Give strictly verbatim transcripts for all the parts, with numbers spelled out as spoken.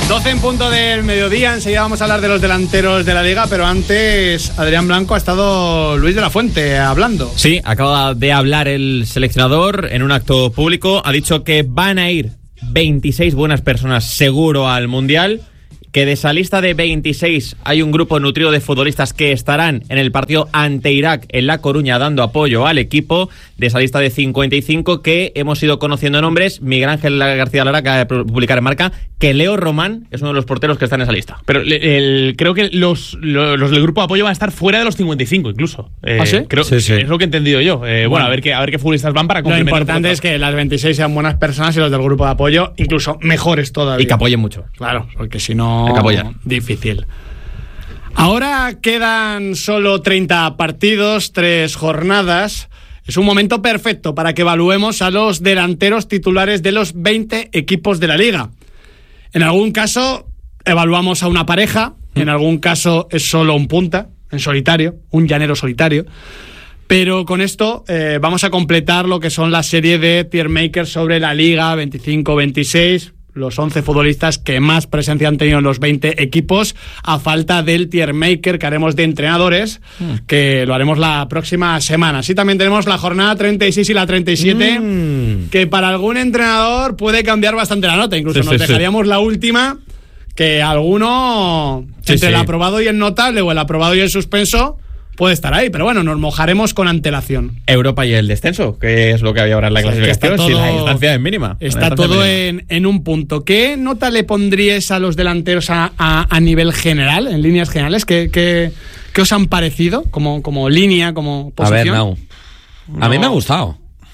doce en punto del mediodía, enseguida vamos a hablar de los delanteros de la Liga, pero antes Adrián Blanco ha estado Luis de la Fuente hablando. Sí, acaba de hablar el seleccionador en un acto público, ha dicho que van a ir veintiséis buenas personas seguro al Mundial, que de esa lista de veintiséis hay un grupo nutrido de futbolistas que estarán en el partido ante Irak en La Coruña dando apoyo al equipo. De esa lista de cincuenta y cinco que hemos ido conociendo nombres, Miguel Ángel García Lara acaba de publicar en Marca que Leo Román es uno de los porteros que está en esa lista. Pero el, el, creo que los, los, los del grupo de apoyo van a estar fuera de los cincuenta y cinco incluso. Eh, ¿Ah, sí? Creo, sí, sí. Es lo que he entendido yo. Eh, bueno, bueno, a ver qué a ver qué futbolistas van para Lo complementar. importante es que las veintiséis sean buenas personas y los del grupo de apoyo incluso mejores todavía. Y que apoyen mucho. Claro, porque si no... Hay que apoyar. Difícil. Ahora quedan solo treinta partidos, tres jornadas. Es un momento perfecto para que evaluemos a los delanteros titulares de los veinte equipos de la Liga. En algún caso evaluamos a una pareja, en algún caso es solo un punta, en solitario, un llanero solitario. Pero con esto eh, vamos a completar lo que son la serie de tier makers sobre la Liga veinticinco veintiséis. Los once futbolistas que más presencia han tenido en los veinte equipos, a falta del tier maker que haremos de entrenadores, mm. que lo haremos la próxima semana. Así también tenemos la jornada treinta y seis y la treinta y siete, mm. que para algún entrenador puede cambiar bastante la nota. Incluso sí, nos sí, dejaríamos sí. la última, que alguno, sí, entre sí. el aprobado y el notable o el aprobado y el suspenso, puede estar ahí, pero bueno, nos mojaremos con antelación. Europa y el descenso, que es lo que había ahora en la clasificación, todo, si la distancia es mínima. Está todo en, en un punto. ¿Qué nota le pondríais a los delanteros a, a, a nivel general, en líneas generales? ¿Qué, qué, qué os han parecido como, como línea, como posición? A ver, no. A no. mí me ha gustado.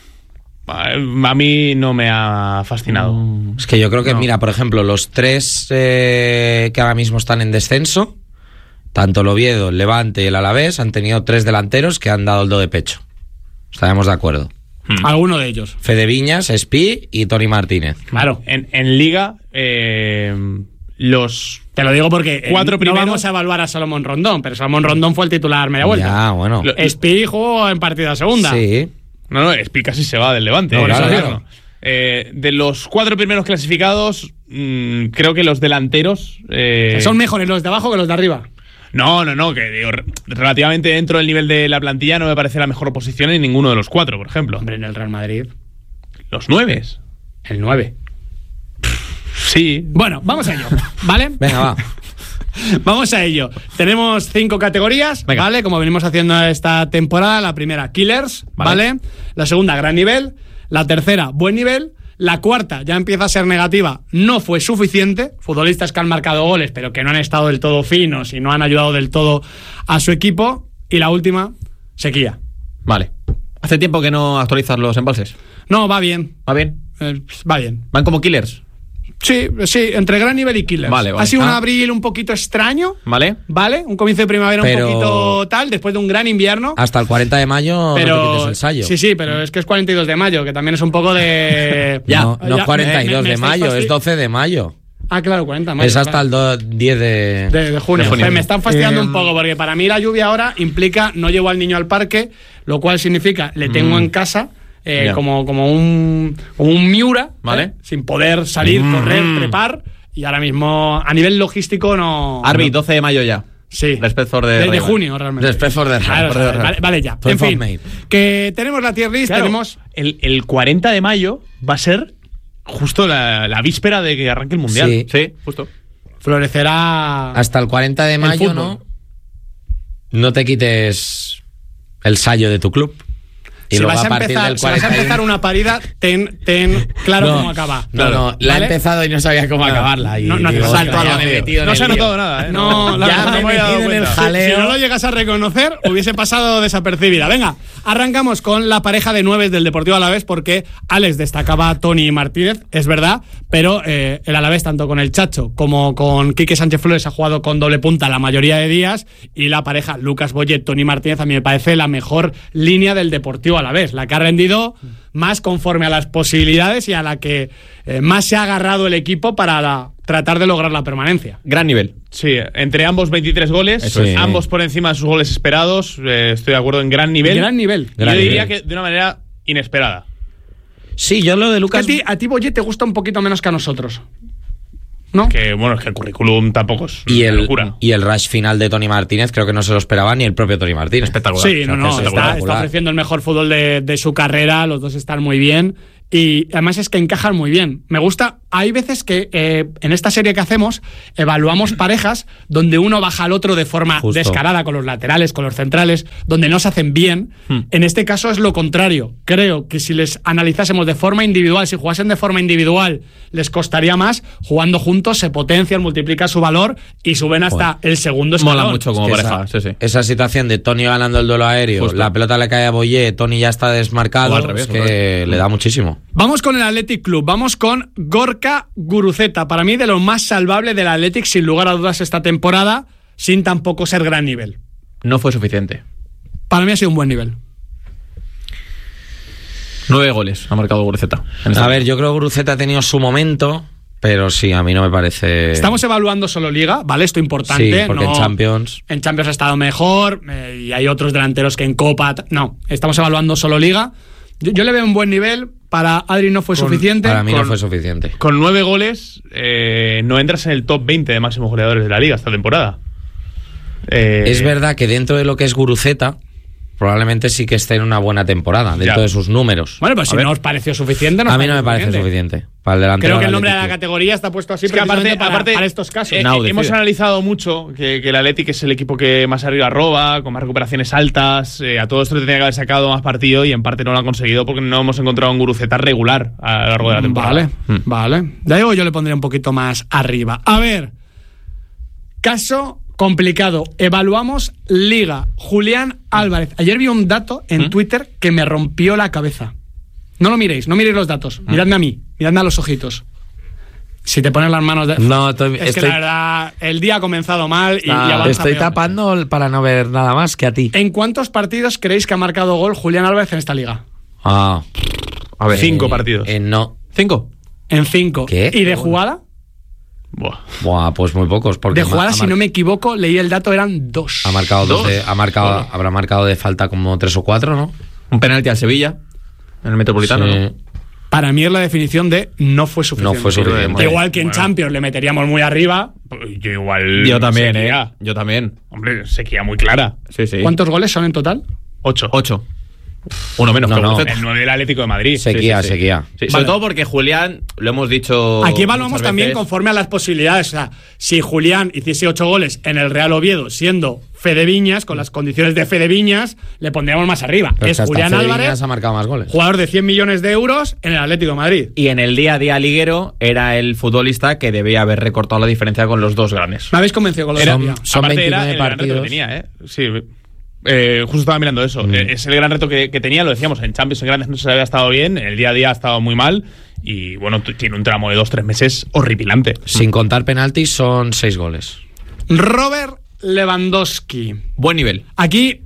A mí no me ha fascinado. Mm. Es que yo creo que, no. mira, por ejemplo, los tres eh, que ahora mismo están en descenso, tanto el Oviedo, el Levante y el Alavés han tenido tres delanteros que han dado el do de pecho. Estaremos de acuerdo. Hmm. Alguno de ellos. Fede Viñas, Espi y Toni Martínez. Claro, en, en Liga eh, los... Te lo digo porque cuatro no primeros... vamos a evaluar a Salomón Rondón, pero Salomón Rondón fue el titular media vuelta. Ya, bueno. Espi jugó en partida segunda. Sí. No, no, Espi casi se va del Levante. No, eh, claro, eso, claro. Eh, de los cuatro primeros clasificados, mmm, creo que los delanteros... Eh... Son mejores los de abajo que los de arriba. No, no, no, que digo, relativamente dentro del nivel de la plantilla no me parece la mejor posición en ninguno de los cuatro, por ejemplo. Hombre, en el Real Madrid. Los nueves. El nueve. Sí. Bueno, vamos a ello, ¿vale? Venga, va. Vamos a ello. Tenemos cinco categorías, Venga. ¿vale? Como venimos haciendo esta temporada. La primera, Killers, ¿vale? ¿vale? La segunda, Gran Nivel. La tercera, Buen Nivel. La cuarta ya empieza a ser negativa, no fue suficiente. Futbolistas que han marcado goles, pero que no han estado del todo finos y no han ayudado del todo a su equipo. Y la última, sequía. Vale. ¿Hace tiempo que no actualizas los embalses? No, va bien. ¿Va bien? Eh, va bien. ¿Van como Killers? Sí, sí, entre Gran Nivel y Killers. Vale, vale. Ha sido ah. un abril un poquito extraño. Vale. Vale, un comienzo de primavera pero... un poquito tal, después de un gran invierno. Hasta el cuarenta de mayo pero... no te quites el sallo. Sí, sí, pero es que es cuarenta y dos de mayo, que también es un poco de... ya, no, no ya, cuarenta y dos me, me de mayo, fasti... es doce de mayo. Ah, claro, cuarenta de mayo. Es hasta claro. el diez de... De, de junio. De junio. Me están fastidiando eh... un poco, porque para mí la lluvia ahora implica no llevo al niño al parque, lo cual significa le tengo mm. en casa... Eh, yeah. como, como un como un Miura, ¿vale? ¿eh? Sin poder salir, mm. correr, trepar. Y ahora mismo, a nivel logístico, no... Arbi, no. doce de mayo ya. Sí. Despezor de... De, de junio, realmente. Despezor de... Claro, vale, vale, vale, ya. En fin, made. Que tenemos la tier list, claro, tenemos... El, el cuarenta de mayo va a ser justo la, la víspera de que arranque el Mundial. Sí, sí, justo. Florecerá... Hasta el cuarenta de mayo, ¿no? No te quites el sallo de tu club. Y si, vas a empezar, si vas a empezar una parida, ten, ten claro no, cómo acaba. No, no, ¿vale? La he empezado y no sabía cómo no, acabarla. Y no no, digo, salto ya me he metido no en se ha el notado nada, ¿eh? No, no, ya no, me he no metido en el jaleo. Si no lo llegas a reconocer, hubiese pasado desapercibida. Venga, arrancamos con la pareja de nueves del Deportivo Alavés, porque Alex destacaba a Toni Martínez, es verdad, pero eh, el Alavés, tanto con el Chacho como con Quique Sánchez Flores, ha jugado con doble punta la mayoría de días, y la pareja Lucas Boyet, Toni Martínez, a mí me parece la mejor línea del Deportivo Alavés, la que ha rendido más conforme a las posibilidades y a la que eh, más se ha agarrado el equipo para la, tratar de lograr la permanencia. Gran nivel. Sí, entre ambos veintitrés goles, Eso es. ambos por encima de sus goles esperados, eh, estoy de acuerdo en gran nivel. Gran nivel. Yo Gran diría nivel. que de una manera inesperada. Sí, yo lo de Lucas... A ti, a ti Boyet, te gusta un poquito menos que a nosotros. ¿no? Que bueno, es que el currículum tampoco es Y una el, locura. y el rush final de Tony Martínez creo que no se lo esperaba ni el propio Tony Martínez. Espectacular. Sí, O sea, no, que no, es está, espectacular. está ofreciendo el mejor fútbol de, de su carrera, los dos están muy bien y además es que encajan muy bien. Me gusta, hay veces que eh, en esta serie que hacemos evaluamos parejas donde uno baja al otro de forma Justo. descarada con los laterales, con los centrales, donde no se hacen bien. Hmm. En este caso es lo contrario. Creo que si les analizásemos de forma individual, si jugasen de forma individual, les costaría más. Jugando juntos se potencian, multiplica su valor y suben hasta Joder. el segundo escalón. Mola mucho como Es que pareja, esa, sí, sí. esa situación de Tony ganando el duelo aéreo, Justo. la pelota le cae a Boyé, Tony ya está desmarcado, O al revés, es que al revés. le da muchísimo. Vamos con el Athletic Club, vamos con Gorka Guruceta. Para mí de lo más salvable del Athletic, sin lugar a dudas, esta temporada, sin tampoco ser gran nivel. No fue suficiente. Para mí ha sido un buen nivel. Nueve goles ha marcado Guruceta. en esta A ver, liga. yo creo que Guruceta ha tenido su momento, pero sí, a mí no me parece... Estamos evaluando solo Liga, ¿vale? Esto es importante. Sí, porque no- en Champions... En Champions ha estado mejor eh, y hay otros delanteros que en Copa... t- No, estamos evaluando solo Liga. Yo, yo le veo un buen nivel. Para Adri no fue Con- suficiente. Para mí no con- fue suficiente. Con nueve goles eh, no entras en el top veinte de máximos goleadores de la liga esta temporada. Eh, Es verdad que dentro de lo que es Guruceta, probablemente sí que esté en una buena temporada, dentro Ya. de sus números. Bueno, pues A si ver. no os pareció suficiente, no a os mí no me parece suficiente. Para el delantero Creo que el del nombre de la Athletic Club. categoría está puesto así Es que aparte, precisamente para, aparte para estos casos. eh, Now eh, hemos decide. analizado mucho que, que el Athletic es el equipo que más arriba roba, con más recuperaciones altas. eh, a todo esto le tenía que haber sacado más partido y en parte no lo han conseguido porque no hemos encontrado un Guruceta regular a lo largo de la temporada. Vale, Mm. vale. Ya digo, yo le pondría un poquito más arriba. A ver, caso complicado. Evaluamos Liga. Julián Álvarez. Ayer vi un dato en ¿Mm? Twitter que me rompió la cabeza. No lo miréis, no miréis los datos. Miradme a mí, miradme a los ojitos. Si te pones las manos de... No, estoy, es que estoy- la verdad, el día ha comenzado mal y, Ah, y avanza estoy peor. tapando para no ver nada más que a ti. ¿En cuántos partidos creéis que ha marcado gol Julián Álvarez en esta liga? Ah, A ver. Cinco eh, partidos. eh, no. ¿Cinco? En cinco. ¿Qué? ¿Y de jugada? Buah. Buah, pues muy pocos. Porque De ma- jugada, ha si mar- no me equivoco, leí el dato, eran dos. Ha marcado dos. ¿Dos? de- ha marcado, Joder. habrá marcado de falta como tres o cuatro, ¿no? Un penalti al Sevilla, en el Metropolitano, Sí. ¿no? Para mí es la definición de no fue suficiente. No fue suficiente. Igual que en Bueno. Champions le meteríamos muy arriba. Yo igual. Yo también, sequía. ¿eh? Yo también. Hombre, sequía muy clara. Sí, sí. ¿Cuántos goles son en total? Ocho. Ocho. Uno menos No, que no. Guruceta. El nueve del Atlético de Madrid. Sequía, Sí, sí, sí. sequía. Sí, Vale. sobre todo porque Julián, lo hemos dicho. Aquí evaluamos muchas también veces, conforme a las posibilidades. O sea, si Julián hiciese ocho goles en el Real Oviedo, siendo Fede Viñas, con las condiciones de Fede Viñas, le pondríamos más arriba. Pero es que hasta Julián Fede Álvarez, Viñas ha marcado más goles. jugador de cien millones de euros en el Atlético de Madrid. Y en el día a día liguero era el futbolista que debía haber recortado la diferencia con los dos grandes. Me habéis convencido con lo de Son- Sevilla. son Aparte era veintinueve el gran reto partidos. que tenía, ¿eh? Sí. Eh, justo estaba mirando eso. Mm. Eh, Es el gran reto que, que tenía, lo decíamos, en Champions en grandes no se había estado bien, en el día a día ha estado muy mal y bueno, t- tiene un tramo de dos, tres meses horripilante. Sin contar penaltis, son seis goles. Robert Lewandowski. Buen nivel. Aquí,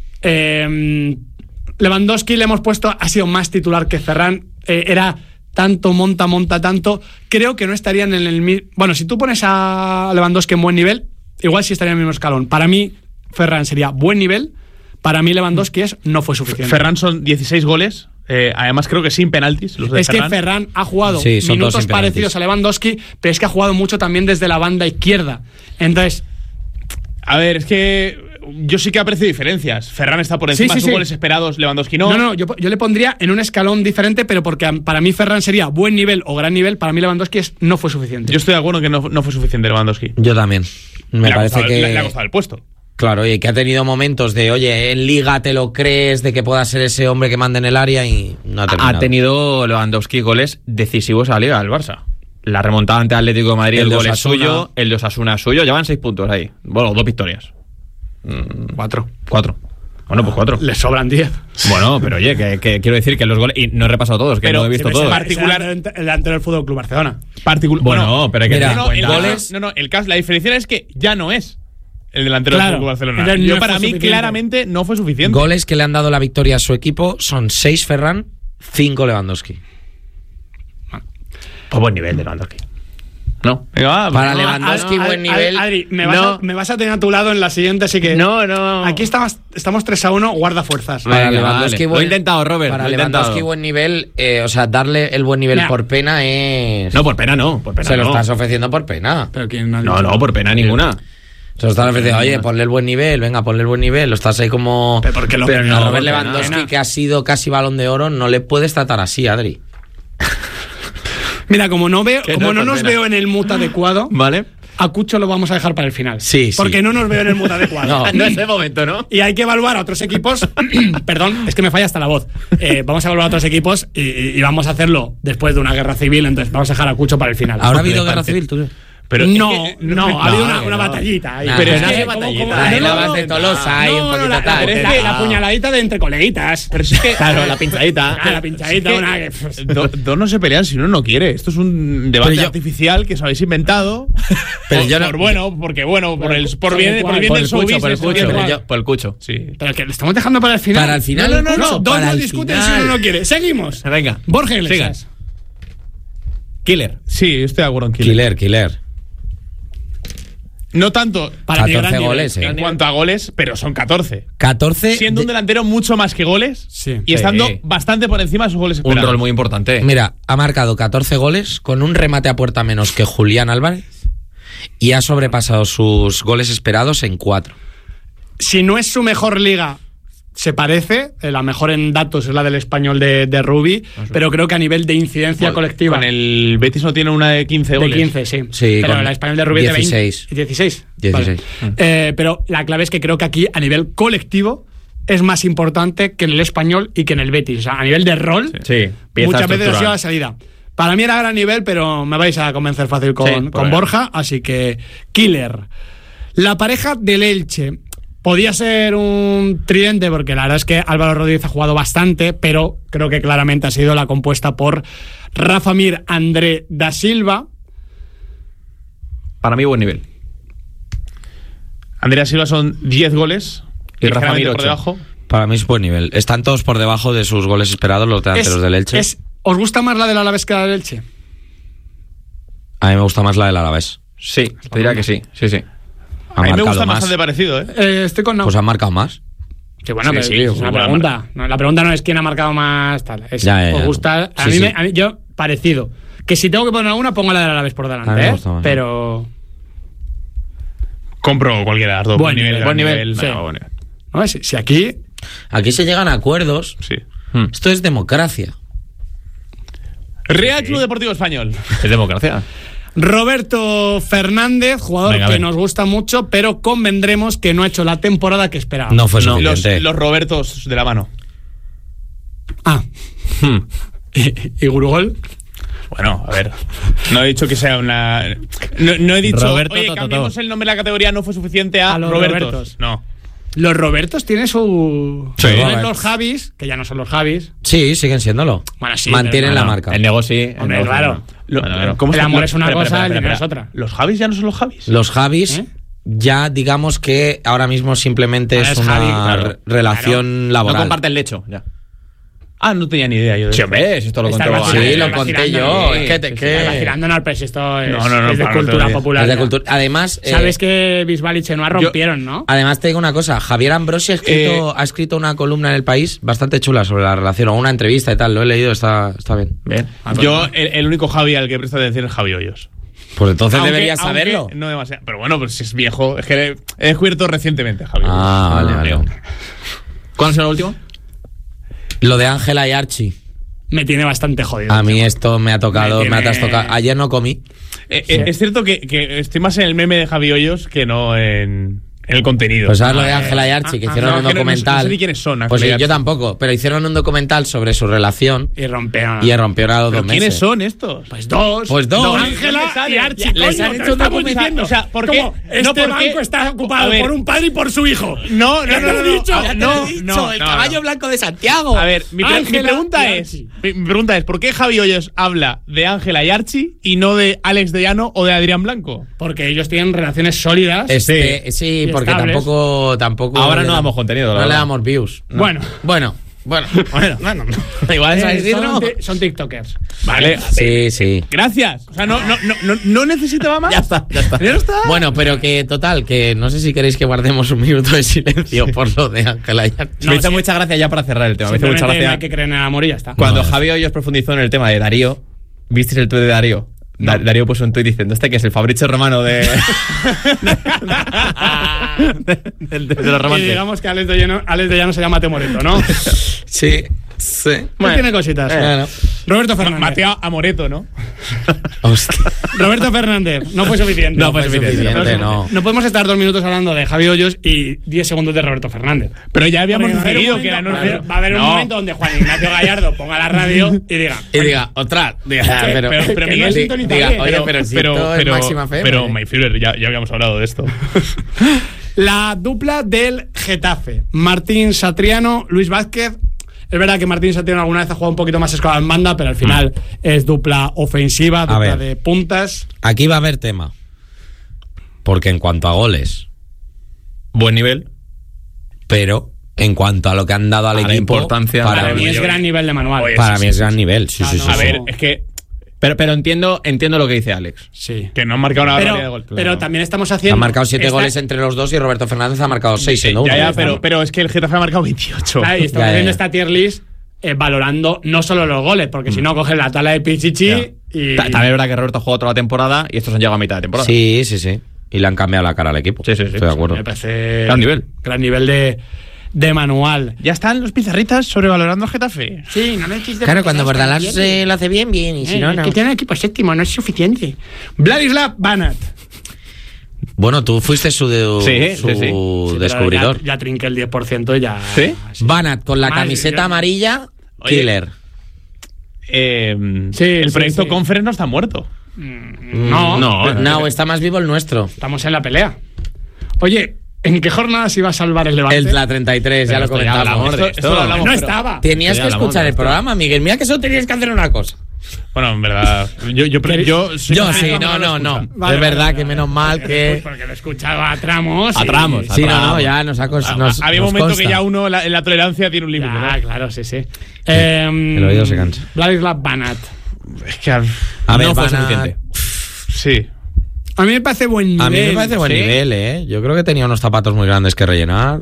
eh, Lewandowski le hemos puesto, ha sido más titular que Ferran. Eh, era tanto, monta, monta tanto. Creo que no estarían en el mismo. Bueno, si tú pones a Lewandowski en buen nivel, igual sí estaría en el mismo escalón. Para mí, Ferran sería buen nivel. Para mí, Lewandowski es, no fue suficiente. Ferran son dieciséis goles, eh, además creo que sin penaltis. Los de Es que Ferran ha jugado Sí, son todos minutos sin penaltis. parecidos a Lewandowski, pero es que ha jugado mucho también desde la banda izquierda. Entonces, A ver, es que yo sí que aprecio diferencias. Ferran está por encima Sí, sí, de sus sí. goles esperados, Lewandowski no. no, no, yo, yo le pondría en un escalón diferente, pero porque a- para mí Ferran sería buen nivel o gran nivel, para mí Lewandowski es, no fue suficiente. Yo estoy de acuerdo que no, no fue suficiente Lewandowski. Yo también. Me le, ha parece costado, que. le, le ha costado el puesto. Claro, y que ha tenido momentos de, oye, en Liga te lo crees, de que pueda ser ese hombre que manda en el área y no ha terminado. Ha tenido Lewandowski goles decisivos a la Liga del Barça. La remontada ante Atlético de Madrid, El el, de gol es Osasuna. suyo, el de Osasuna es suyo, llevan seis puntos ahí. Bueno, dos victorias. Mm, Cuatro. Cuatro. Bueno, pues cuatro. Le sobran diez. Bueno, pero oye, que, que quiero decir que los goles. Y no he repasado todos, que Pero no he visto siempre se todos. parte- particular- El delantero del Fútbol Club Barcelona. Particular. Bueno, pero hay que mira, tener no, en no, el cuenta. caso- no, no, el caso, la diferencia es que ya no es el delantero Claro. del Fútbol Barcelona. Entonces, Yo no para fue mí suficiente. claramente no fue suficiente. Goles que le han dado la victoria a su equipo son seis Ferran, cinco Lewandowski. Pues buen nivel de Lewandowski. No. Venga, va. Para va. Lewandowski, Adri, buen nivel. Adri, me, vas No. a, me vas a tener a tu lado en la siguiente, así que. No, no. Aquí estamos, estamos tres a uno, guarda fuerzas. Para Venga, Lewandowski, vale. buen- Lo he intentado, Robert. Para lo he Lewandowski, intentado. buen nivel, eh, o sea, darle el buen nivel Mira. por pena es. No, por pena no. Por pena se lo no. estás ofreciendo por pena. Pero ¿quién ha No, dicho? no, por pena ninguna. Se lo estás ofreciendo, oye, ponle el buen nivel, venga, ponle el buen nivel. Lo estás ahí como. Pero porque lo- Pero no, a Robert por Lewandowski, pena. que ha sido casi Balón de Oro, no le puedes tratar así, Adri. Mira, como no veo, Que como no, no por nos pena. veo en el mood adecuado, Vale. a Cucho lo vamos a dejar para el final. Sí, sí. Porque no nos veo en el mood adecuado. No. No es el momento, ¿no? Y hay que evaluar a otros equipos. Perdón, es que me falla hasta la voz. Eh, vamos a evaluar a otros equipos y, y- y vamos a hacerlo después de una guerra civil. Entonces vamos a dejar a Cucho para el final. ¿Habrá habido Me guerra parece. civil, tú? Pero no, es que- no, ha habido una, que una no. batallita ahí. Nah, pero es es que- que, ¿cómo- como- cómo- como- Ahí no, la no, vas de no, Tolosa, ahí no, un no, poquito la, tal. la, Pero es que- la puñaladita de entre coleguitas. Pero si es que. Claro, la pinchadita. Ah, la pinchadita, Es que una que- pues, do- Dos no se pelean si uno no quiere. Esto es un debate Pero yo- artificial que os habéis inventado. Pero por, yo no- por bueno, porque bueno, por el, por por bien, el por el bien Por del el cucho, showbiz. por el es cucho. bien Pero guay. yo- Por el cucho. Sí. Pero que le estamos dejando para el final. Para el final, No, no, no, Cucho, no. Dos para no el discuten final. si uno no quiere. Seguimos. Venga. Borja Sigan. Iglesias. Killer. Sí, estoy de acuerdo en Killer. Killer, killer. No tanto Para mi gran catorce nivel. goles, eh. en cuanto a goles, pero son catorce. catorce. Siendo un de- delantero mucho más que goles Sí. y estando Sí. bastante por encima de sus goles Un esperados. rol muy importante. Mira, ha marcado catorce goles con un remate a puerta menos que Julián Álvarez y ha sobrepasado sus goles esperados en cuatro. Si no es su mejor liga, se parece. eh, La mejor en datos es la del Español de, de Rubi. Pero creo que a nivel de incidencia Con- colectiva. Con el Betis no tiene una de quince De goles. quince, sí. Sí, pero con la Español de Rubi es de dieciséis. veinte. dieciséis. dieciséis. Vale. Eh, pero la clave es que creo que aquí, a nivel colectivo, es más importante que en el Español y que en el Betis. O sea, a nivel de rol, Sí. Pieza muchas veces ha estructural. sido la salida. Para mí era gran nivel, pero me vais a convencer fácil con, Sí, con por ahí. Borja, así que Killer. La pareja del Elche podía ser un tridente, porque la verdad es que Álvaro Rodríguez ha jugado bastante, pero creo que claramente ha sido la compuesta por Rafa Mir, André da Silva. Para mí, buen nivel. Andrea Silva son diez goles. Y Rafa ligeramente Mir, por ocho. debajo. Para mí es buen nivel. Están todos por debajo de sus goles esperados los delanteros Es- del Elche. es- ¿Os gusta más la del Alavés que la del Elche? A mí me gusta más la del Alavés. Sí, te diría que sí. Sí, sí. Ha A mí me marcado gusta más. bastante parecido, ¿eh? Eh, estoy con no. Pues han marcado más. Sí, bueno, Sí, pero sí, es muy una buena pregunta. No, la pregunta no es quién ha marcado más tal. Es, Ya, ya, ¿os ya. gusta? A, Sí, mí sí. Me, a mí, yo, parecido. Que si tengo que poner alguna, pongo la del Alavés por A mí delante, me ¿eh? gusta más. Pero. Compro cualquiera de las dos. Buen nivel, gran buen nivel, sí. no, buen nivel. ¿no? Si, si aquí. Aquí se llegan a acuerdos. Sí. Hmm. Esto es democracia. Real Club Deportivo Español. Es democracia. Roberto Fernández, jugador Venga, que ven. nos gusta mucho, pero convendremos que no ha hecho la temporada que esperábamos. No fue Los, suficiente. los Robertos de la mano. Ah. Hmm. ¿Y, y Gurugol? Bueno, a ver. No he dicho que sea una. No, no he dicho. Roberto Oye, Tototó. cambiemos el nombre de la categoría, no fue suficiente a, A los Robertos. Robertos. No. Los Robertos tienen su. Sí. Tienen Robertos. los Javis, que ya no son los Javis. Sí, siguen siéndolo. Bueno, sí, Mantienen pero la bueno, marca. El negocio sí. el Hombre, negocio claro. no. Lo- Bueno, claro. ¿cómo El se- amor lo- es una espera, cosa, espera, el dinero espera, es otra. ¿Los Javis ya no son los Javis? Los Javis ¿Eh? ya digamos que ahora mismo simplemente Ahora es es una Javi, claro. re- relación No laboral. comparten lecho, ya. Ah, no tenía ni idea yo de Sí, esto. hombre, si esto lo Estás conté vacilando, Sí, lo estás conté vacilando, yo. sí, Es que te- sí, que- estás vacilando, no, pero si esto es, No, no, no, es de para, no te cultura olvides. popular. Es de ya. cultura. Además, eh, Sabes que Bisbal y Chenoa rompieron, ¿no? además te digo una cosa. Javier Ambrosi ha escrito, Eh, ha escrito una columna en El País bastante chula sobre la relación, o una entrevista y tal. Lo he leído, está, está bien. Bien. Yo, el, el único Javi al que presto atención es Javi Hoyos. Pues entonces Aunque- deberías aunque saberlo. No demasiado. Pero bueno, pues si es viejo. Es que he descubierto recientemente, Javi. Ah, vale, vale. amigo. ¿Cuándo será el último? Lo de Ángela y Archie. Me tiene bastante jodido. A mí esto me ha tocado, Me me, ha tiene- trastocado. Ayer no comí. Eh, eh, es cierto que, que estoy más en el meme de Javi Hoyos que no en, en el contenido. Pues sabes lo de Ah, Ángela y eh, Archie, que ah, hicieron no, un que no- no sé- documental. no sé ni quiénes son, Pues sí, Ángela y yo Archie. tampoco, pero hicieron un documental sobre su relación Y rompieron. y rompieron a los ¿Pero dos quiénes meses. son estos? Pues dos. Pues dos. Ángela ¿Dónde salen? y Archie. Les coño, han te hecho lo un estamos documental. diciendo. O sea, ¿por qué? Como, No, este ¿por qué? banco está ocupado A ver. por un padre y por su hijo. No, no, ¿Qué no, te no, he no. dicho? Ah, Ya te no, lo he dicho, no, el no, caballo no. blanco de Santiago. A ver, mi, pre- mi Ángela pregunta y es, Archie. mi mi pregunta es, ¿por qué Javi Hoyos habla de Ángela y Archie y no de Alex de Llano o de Adrián Blanco? Porque ellos tienen relaciones sólidas. Este, sí, Y porque estables. tampoco, tampoco. Ahora le no damos- damos contenido, la No le verdad. damos views. Bueno. Bueno, Bueno, bueno, bueno. Igual es Eh, San Isidro. son, ti- son tiktokers. Vale. Sí, sí. Gracias. O sea, no, no, no, no, no necesitaba más. Ya está, ya está. ¿Ya está? Bueno, pero que total, que no sé si queréis que guardemos un minuto de silencio por lo de Ángela Ayar. me hizo mucha gracia ya para cerrar el tema. Me hizo mucha Simplemente gracia. hay que creer en el amor y ya está. Cuando No, Javi Hoyos profundizó en el tema de Darío, ¿visteis el tuit de Darío? Da- Darío puso un tuit diciendo este que es el Fabrizio Romano de, de, de- de- de los Y romances. digamos que Alex de Llano, Alex de Llano se llama Temoreto, ¿no? Sí, sí. Pues tiene cositas. Bueno. Roberto Fernández. Mateo Amoreto, ¿no? Hostia. Roberto Fernández. No fue suficiente. No fue suficiente, no. No podemos estar dos minutos hablando de Javi Hoyos y diez segundos de Roberto Fernández. Pero ya habíamos Porque va a haber un decidido que era momento- no. Va a haber un No. momento donde Juan Ignacio Gallardo ponga la radio y diga. Y diga, otra. Diga, que- pero, pero- pero que no Miguel, sintoniza diga, bien. oye, Pero, pero si pero, esto es pero, máxima F M. pero My Führer, ya, ya habíamos hablado de esto. La dupla del Getafe. Martín Satriano, Luis Vázquez. Es verdad que Martín Satriano alguna vez ha jugado un poquito más escalado en banda, pero al final es dupla ofensiva, dupla ver. de puntas. Aquí va a haber tema. Porque en cuanto a goles, Buen nivel. pero en cuanto a lo que han dado al A la equipo, importancia. para, Para Oye, mí mí, es oye, gran nivel de manual. oye, para sí, mí sí, es gran nivel. Sí, Ah, sí, no. sí, A sí. ver, es que, Pero, pero entiendo, entiendo lo que dice Alex. Sí. que no han marcado una barbaridad de Pero, gol. pero también estamos haciendo. Han marcado siete esta- goles entre los dos y Roberto Fernández ha marcado seis Sí, siendo uno. ya, ya, está. pero, pero es que el Getafe ha marcado veintiocho. Claro, y estamos Ya, ya, haciendo ya. esta tier list eh, valorando no solo los goles, porque si no coges la tabla de Pichichi Ya. y. Ta- También es verdad que Roberto ha jugado toda la temporada y estos han llegado a mitad de temporada. Sí, sí, sí. Y le han cambiado la cara al equipo. Sí, sí, sí. Estoy de acuerdo. Me parece. Gran nivel. Gran nivel de, de manual. Ya están los pizarritas sobrevalorando al Getafe. Sí, no me Claro, cuando Bordalás eh, lo hace bien, bien. Y si no, no. que tiene el equipo séptimo, no es suficiente. Vladislav Banat. Bueno, tú fuiste su, de, Sí, su sí, sí. Sí, pero descubridor. Ya, ya trinqué el diez por ciento y ya. ¿Sí? Banat con la Madre, camiseta yo- amarilla, Oye. killer. Eh, Sí, el sí, proyecto sí. Conference no está muerto. No, No, No, está más vivo el nuestro. estamos en la pelea. Oye, ¿en qué jornada se iba a salvar el Levante? El, la treinta y tres, ya Pero lo esto ya comentamos. hablamos de Esto- esto. esto lo hablamos, no pero- estaba. Tenías Ya que hablamos escuchar de el esto. programa, Miguel. Mira que solo tenías que hacer una cosa. Bueno, en verdad. Yo, yo, yo, yo, soy Yo más- sí, más- no, más lo no, no. escucha. Vale, es vale, verdad vale, que vale. menos mal Porque- que... Porque lo escuchaba a tramos. A y- tramos, a Sí, no, no, tramos. ya nos ha cos- nos, Había un nos momento consta. que ya uno la- en la tolerancia tiene un límite. Ya, ¿no? claro, sí, sí. Eh, el oído se cansa. Vladislav Banat. Es que. al- A ver, no fue van a- suficiente. Sí. A mí me parece buen nivel. A mí me parece buen ¿sí? nivel, ¿eh? Yo creo que tenía unos zapatos muy grandes que rellenar.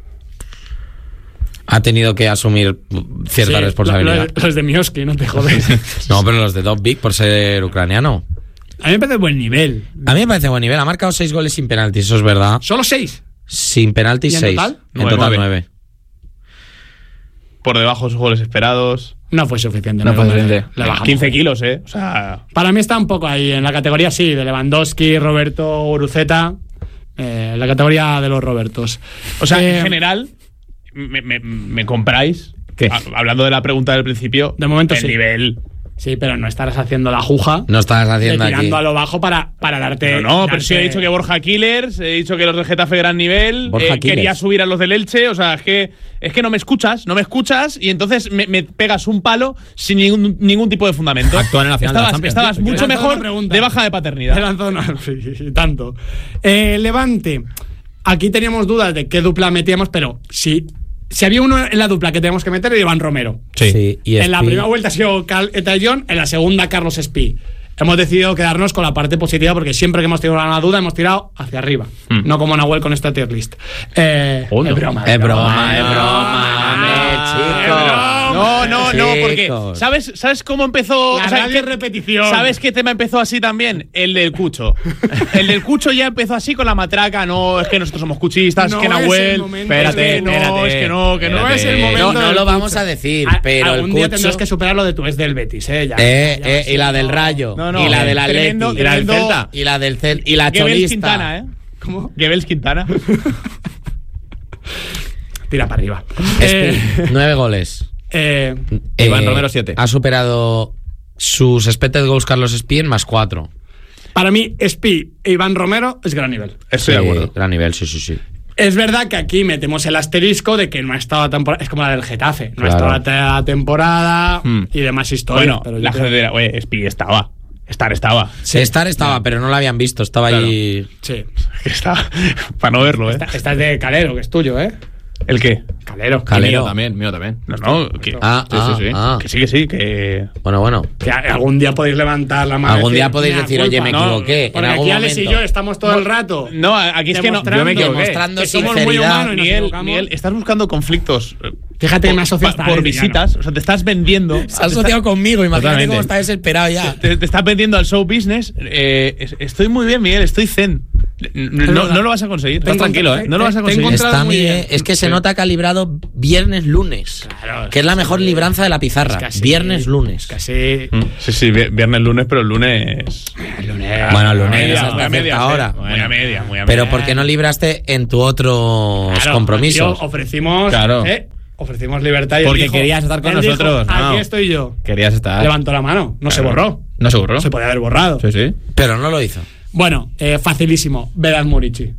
Ha tenido que asumir cierta Sí, responsabilidad. Los, los de Mioski, no te jodes. No, pero los de Dov Big por ser ucraniano. A mí me parece buen nivel. A mí me parece buen nivel. Ha marcado seis goles sin penaltis, eso es verdad. Solo seis. Sin penaltis, ¿Y en seis. total? En Nueve. total, Nueve. nueve. Por debajo de sus goles esperados. No fue suficiente. No fue le- suficiente. le bajamos. quince kilos, ¿eh? O sea. Para mí está un poco ahí, en la categoría, sí, de Lewandowski, Roberto, Uruceta. Eh, la categoría de los Robertos. O sea, Eh, en general, me, me- me compráis. ¿Qué? Ha- hablando de la pregunta del principio. De momento el sí. nivel. Sí, pero no estarás haciendo la juja. No estás de haciendo aquí. tirando a lo bajo para, para darte. No, no, pero sí he darte- dicho que Borja Killers, he dicho que los del Getafe gran nivel, Borja eh, quería Killers. subir a los del Elche, o sea, es que es que no me escuchas, no me escuchas y entonces me, me pegas un palo sin ningún, ningún tipo de fundamento. Actúan en la final de la estabas, Champions. estabas Te mucho lanzo mejor una pregunta. de baja de Te paternidad. lanzo una- sí, tanto. Eh, Levante. Aquí teníamos dudas de qué dupla metíamos, pero si, si había uno en la dupla que teníamos que meter, era Iván Romero. Sí. y En la Espi- primera vuelta ha sido Cal Etayón, en la segunda Carlos Espí. Hemos decidido quedarnos con la parte positiva porque siempre que hemos tenido una duda hemos tirado hacia arriba. Mm. No como Nahuel con esta tier list. Eh, Oh, no. es broma. Es broma, es no, broma, no, me, es chico. broma. No, no, no, porque Chicos. ¿sabes, ¿sabes cómo empezó? La O sea, radio ¿qué- es repetición. ¿Sabes qué tema empezó así también? El del Cucho. El del Cucho ya empezó así con la matraca. No, es que nosotros somos cuchistas, No es que es el Nahuel. momento. Espérate, Es que no, espérate, es que no, que no No es el espérate. momento. No, no del lo vamos Cucho. a decir, A- pero el algún día Cucho- tendrás que superar lo de tu ex del Betis, ¿eh? Ya, Eh, ya eh, vas y la siendo- del Rayo. No, no, y la del tremendo, Atleti. y la del tremendo- Celta. Y la del Cel y la Gebels cholista. Quintana, ¿eh? ¿Cómo? Gebels Quintana. Tira para arriba. Espi, Eh, nueve goles. eh, Iván Romero, siete. Ha superado sus expected goals Carlos Espí en más cuatro. para mí, Espí e Iván Romero es gran nivel. Estoy de acuerdo. Gran nivel, sí, sí, sí. Es verdad que aquí metemos el asterisco de que no ha estado la temporada. Es como la del Getafe. No ha Claro. estado la temporada Hmm. y demás historias. Bueno, pero yo la creo- gente dirá, oye, Espi estaba. Estar estaba. Estar estaba, pero no lo habían visto. Estaba Claro. ahí. Sí. Que estaba. Para no verlo, ¿eh? Esta, esta es de Calero, que es tuyo, ¿eh? ¿El qué? Calero. Calero. Mío también, mío también. No, no, que, Ah, sí, ah, sí, sí. ah. que sí, que sí, que... Bueno, bueno. Que algún día podéis levantar la mano. Algún y día decir, podéis "Mea decir, culpa". oye, me No, equivoqué. porque en algún aquí Alex y momento. yo estamos todo el rato. No, aquí es que no. Demostrando- Yo me equivoqué. Demostrando Que somos muy sinceridad. humanos y nos Miguel, equivocamos. Miguel, estás buscando conflictos. eh, Fíjate que me por- asocias pa- hasta por al visitas. O sea, te estás vendiendo. Se ha asociado conmigo, imagínate Totalmente. cómo está desesperado ya. Te, te estás vendiendo al show business. Eh, es- estoy muy bien, Miguel, estoy zen. No, no, no lo vas a conseguir. Te Estás he tranquilo, encontrado- ¿eh? No lo vas a te he conseguir. encontrado Está muy muy bien. bien. Es que se Sí. nota calibrado viernes-lunes. Claro, Que es la mejor libranza de la pizarra. Es que así- Viernes-lunes. Casi. Mm, Sí, sí, vi- viernes, lunes, pero el lunes. El lunes. Bueno, el lunes Muy a es media, hasta muy a media, cierta sí. hora. Muy a media, muy a media. Pero ¿por qué no libraste en tu otros Claro, compromisos? tío, ofrecimos. Claro. ¿eh? Ofrecimos libertad y él Porque dijo- querías estar con él dijo, nosotros, Aquí no. estoy yo. Querías estar. Levantó la mano. No se Claro. borró. No se borró. Se podía haber borrado. Sí, sí. Pero no lo hizo. Bueno, eh, facilísimo. Vedas Murici.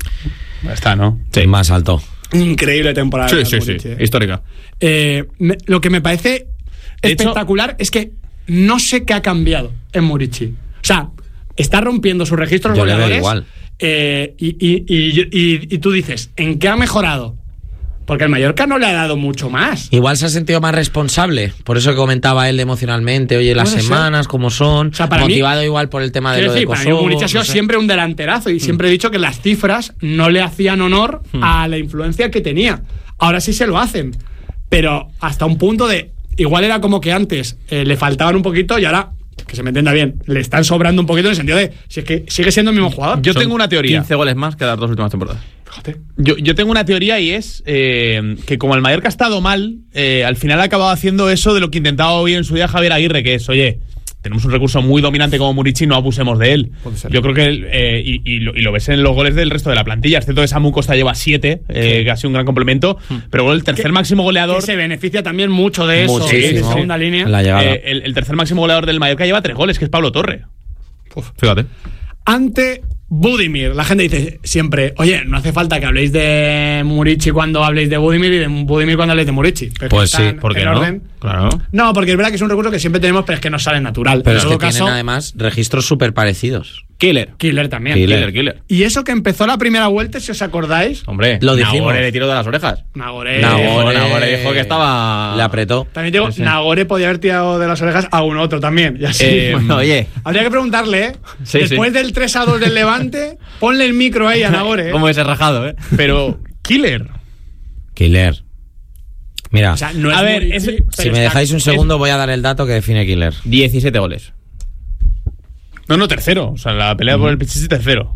Ya está, ¿no? Sí. Más alto. Increíble temporada. Sí, de sí, Murici, sí. eh. Histórica. Eh, me- lo que me parece De hecho- espectacular es que no sé qué ha cambiado en Murici. O sea, está rompiendo sus registros Yo le veo goleadores. igual. eh, y, y- y- y- y tú dices, ¿en qué ha mejorado? Porque el Mallorca no le ha dado mucho más. Igual se ha sentido más responsable. Por eso que comentaba él emocionalmente, oye, las Puede ser. semanas, cómo son. O sea, para mí- motivado igual por el tema de Quiero lo de decir, para mí Kosovo. Murici ha sido no sé. siempre un delanterazo y siempre he dicho que las cifras no le hacían honor a la influencia que tenía. Ahora sí se lo hacen, pero hasta un punto de igual era como que antes eh, le faltaban un poquito y ahora, que se me entienda bien, le están sobrando un poquito en el sentido de si es que sigue siendo el mismo jugador. Yo Son tengo una teoría. quince goles más que las dos últimas temporadas. Fíjate. Yo, yo tengo una teoría y es eh, que como el Mallorca ha estado mal, eh, al final ha acabado haciendo eso de lo que intentaba hoy en su día Javier Aguirre, que es, oye, tenemos un recurso muy dominante como Murici, no abusemos de él. Puede ser. Yo creo que, eh, y, y lo, y lo ves en los goles del resto de la plantilla, es cierto que Samu Costa lleva siete, eh, que ha sido un gran complemento, pero bueno, el tercer Que- máximo goleador... Que se beneficia también mucho de eso, Muchísimo. de segunda línea. En la llegada. eh, el, el tercer máximo goleador del Mallorca lleva tres goles, que es Pablo Torre. Fíjate. Ante Budimir. La gente dice siempre, oye, no hace falta que habléis de Murici cuando habléis de Budimir y de Budimir cuando habléis de Murici. Pero Pues están sí, ¿por qué en no? orden. Claro. No, porque es verdad que es un recurso que siempre tenemos, pero es que nos sale natural. Pero En es que todo tienen caso, además registros súper parecidos. Killer. Killer también. Killer. Killer, killer. Y eso que empezó la primera vuelta, si os acordáis, Hombre, Lo dijimos. Nagore le tiró de las orejas. Nagore. Nagore. Nagore dijo que estaba- Le apretó. También digo, Sí, sí. Nagore podía haber tirado de las orejas a un otro también. Y así. Eh, bueno, oye. Habría que preguntarle, ¿eh? Sí, Después sí. del tres a dos del Levante, ponle el micro ahí a Nagore. ¿eh? Como ese rajado, ¿eh? Pero, Killer. Killer. Mira, O sea, no es A ver, Murici, ese- pero si me está- dejáis un es- segundo voy a dar el dato que define Killer. diecisiete goles. No, no, tercero. O sea, la pelea por el Pichichi tercero.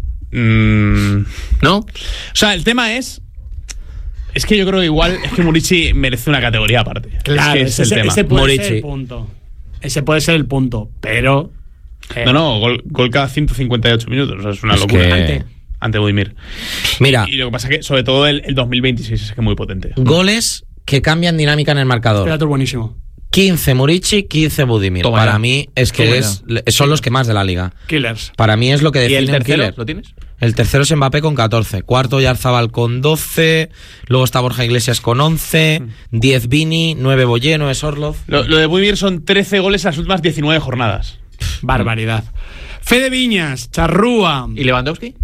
Mm, ¿No? O sea, el tema es... Es que yo creo que igual es que Murici merece una categoría aparte. Claro, es que es ese, el tema. ese puede ser Murici. el punto. Ese puede ser el punto, pero... eh, No, no, gol, gol cada ciento cincuenta y ocho minutos. O sea, es una Es locura. que- Ante, ante Budimir. Mira, Y lo que pasa es que, sobre todo, el, el dos mil veintiséis es que es muy potente. goles que cambian dinámica en el Este marcador. dato es buenísimo. quince Murici, quince Budimir. Toma Para ya. mí es que Toma es, son los que más de la liga. Killers. Para mí es lo que ¿Y define el un tercero? killer. ¿Lo tienes? El tercero es Mbappé con catorce. Cuarto Yarzabal con doce. Luego está Borja Iglesias con once. diez Vini. nueve Boye, nueve Sorloz. Lo, lo de Budimir son trece goles en las últimas diecinueve jornadas. Barbaridad. Fede Viñas, Charrúa. ¿Y Lewandowski?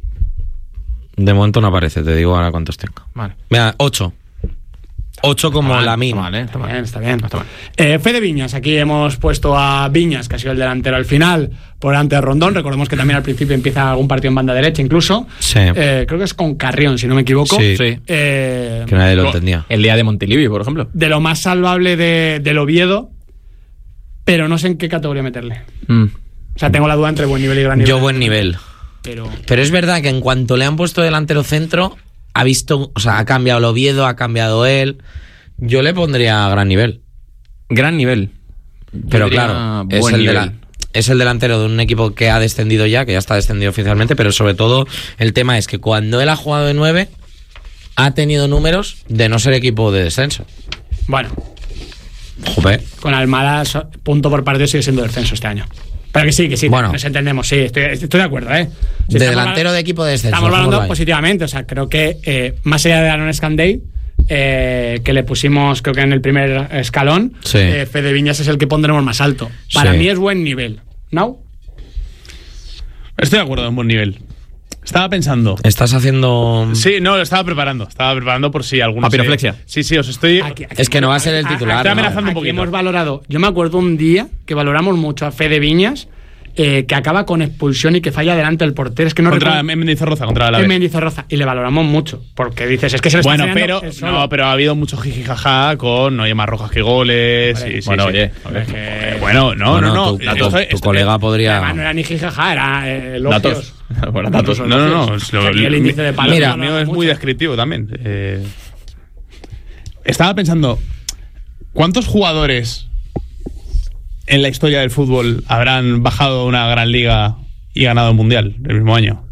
De momento no aparece, te digo ahora cuántos tengo. Vale. Mira, ocho. ocho como Mal, la está mina. mal, ¿eh? Está Está mal. bien, está bien. Está mal. Eh, Fede Viñas, aquí hemos puesto a Viñas, que ha sido el delantero al final, por delante de Rondón. Recordemos que también al principio empieza algún partido en banda derecha, incluso. Sí. Eh, creo que es con Carrión, si no me equivoco. Sí. Sí. Eh, Que nadie lo Lo- entendía. El día de Montilivi, por ejemplo. de lo más salvable de, del Oviedo, pero no sé en qué categoría meterle. Mm. O sea, tengo la duda entre buen nivel y gran nivel. Yo buen nivel. Pero Pero es verdad que en cuanto le han puesto delantero centro, ha visto, o sea, ha cambiado el Oviedo, ha cambiado él. Yo le pondría gran nivel. Gran nivel. Pero Yo diría claro, es buen el, nivel. de la- es el delantero de un equipo que ha descendido ya, que ya está descendido oficialmente, pero sobre todo el tema es que cuando él ha jugado de nueve, ha tenido números de no ser equipo de descenso. bueno, Joder. con Almada, so- punto por partido sigue siendo descenso este año. Pero que sí, que sí, Bueno. nos entendemos, sí, estoy, estoy de acuerdo, ¿eh? Sí, De estamos delantero habla- de equipo de descenso. Estamos hablando dejémoslo ahí. positivamente, o sea, creo que eh, más allá de Aaron Scandey, eh, que le pusimos creo que en el primer escalón, Sí. eh, Fede Viñas es el que pondremos más alto. Para Sí. mí es buen nivel. ¿No? Estoy de acuerdo en buen nivel. Estaba pensando. ¿Estás haciendo...? Sí, no, lo estaba preparando. Estaba preparando por si alguno... Papiroflexia. Se... Sí, sí, os estoy... Aquí, aquí es que no va a ser el titular. Estoy amenazando aquí un poquito. Hemos valorado... Yo me acuerdo un día que valoramos mucho a Fede Viñas, eh, que acaba con expulsión y que falla delante del portero. Es que no contra recuerdo... Mendizorroza, contra la En Mendizorroza. Y le valoramos mucho. Porque dices, es que se le Bueno, está pero no, pero ha habido mucho jijijaja con no hay más rojas que goles. Vale. Y, sí, Bueno, sí. oye, Joder, que- eh, bueno, no, Bueno, no, no. Tu, tu- Esto- tu esto- colega podría... Además, no era ni jijaja, era eh, elogios. Datos. Bueno, datos. No, no, no. es lo- Aquí el índice de palos Mira, lo el mío valoramos es muy mucho. descriptivo también. Eh, estaba pensando, ¿cuántos jugadores en la historia del fútbol habrán bajado a una gran liga y ganado el mundial el mismo año?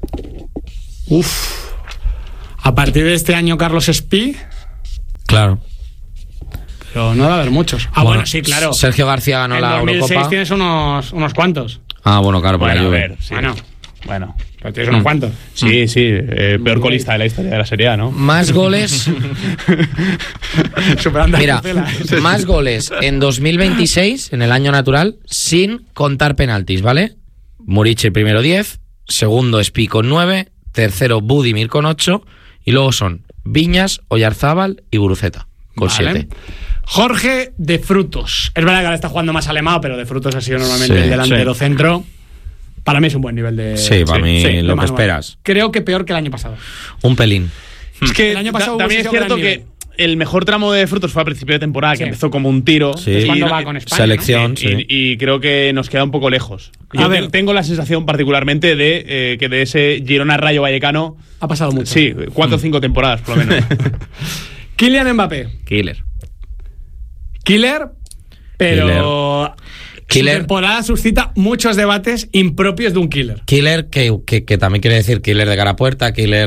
Uf. A partir de este año, Carlos Espí, Claro. pero no va a haber muchos. Ah, bueno, sí, claro. Sergio García ganó en la dos mil seis Eurocopa. tienes unos, unos cuantos. Ah, bueno, claro, por Bueno, la a Juve. ver, sí. Bueno, Bueno. pero tienes unos cuantos. Sí, sí. eh, peor colista de la historia de la Serie A, ¿no? Más goles... Superando a Mira, Castela. más goles en dos mil veintiséis, en el año natural, sin contar penaltis, ¿vale? Murici primero diez, segundo Espi con nueve, tercero Budimir con ocho, y luego son Viñas, Oyarzábal y Guruceta con Vale. siete. Jorge de Frutos. Es verdad que ahora está jugando más alemado, pero de Frutos ha sido normalmente Sí, el delantero sí. centro. Para mí es un buen nivel de. Sí, para mí sí, de lo que manual. esperas. Creo que peor que el año pasado. Un pelín. Es que El año pasado ta- también hubiese es sido cierto gran que nivel. el mejor tramo de Frutos fue a principio de temporada, Sí. que empezó como un tiro. Sí. Es Y cuando no- va con España. Selección. ¿no? y, sí. y creo que nos queda un poco lejos. A Yo ver. te- tengo la sensación particularmente de eh, que de ese Girona Rayo Vallecano, Ha pasado mucho. sí, cuatro o cinco temporadas por lo menos. Kylian Mbappé. Killer. Killer, pero. Killer. Su temporada suscita muchos debates impropios de un killer. Killer, que, que, que también quiere decir killer de cara a puerta, killer...